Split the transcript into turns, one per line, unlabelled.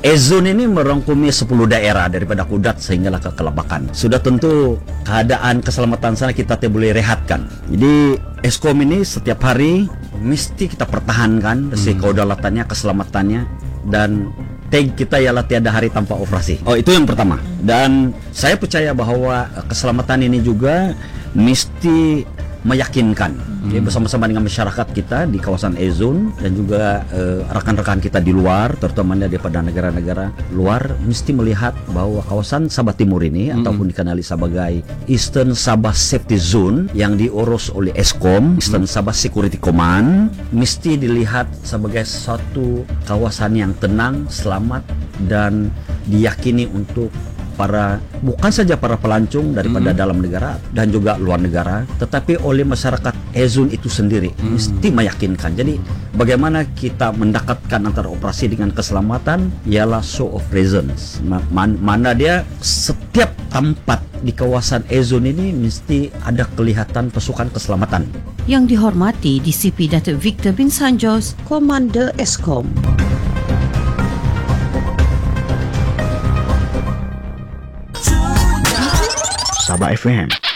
E-Zone ini merangkumi 10 daerah daripada Kudat sehinggalah ke Kelabakan. Sudah tentu keadaan keselamatan sana kita tidak boleh rehatkan. Jadi Eskom ini setiap hari mesti kita pertahankan kedaulatannya, keselamatannya, dan tag kita ialah tiada hari tanpa operasi. Oh, itu yang pertama. Dan saya percaya bahwa keselamatan ini juga mesti meyakinkan bersama-sama dengan masyarakat kita di kawasan E-Zone dan juga rakan-rakan kita di luar, terutama daripada negara-negara luar, mesti melihat bahwa kawasan Sabah Timur ini ataupun dikenali sebagai Eastern Sabah Safety Zone yang diurus oleh Eskom, Eastern Sabah Security Command, mesti dilihat sebagai satu kawasan yang tenang, selamat, dan diyakini untuk bukan saja para pelancong daripada dalam negara dan juga luar negara, tetapi oleh masyarakat E-Zone itu sendiri mesti meyakinkan. Jadi bagaimana kita mendekatkan antara operasi dengan keselamatan ialah show of presence. Mana dia setiap tempat di kawasan E-Zone ini mesti ada kelihatan pasukan keselamatan.
Yang dihormati DCP Datuk Victor bin Sanjos, Komander Eskom.
Sabah FM